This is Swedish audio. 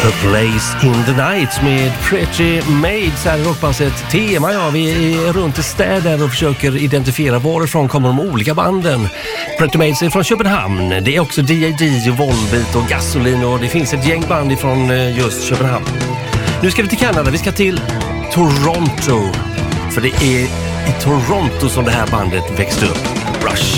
A Place in the Night med Pretty Maids här i Rockbandet Tema. Ja, vi är runt i städer och försöker identifiera varifrån kommer de olika banden. Pretty Maids är från Köpenhamn. Det är också D.A.D, Volbeat och Gasolin, och det finns ett gäng band ifrån just Köpenhamn. Nu ska vi till Kanada, vi ska till Toronto. För det är i Toronto som det här bandet växte upp. Rush.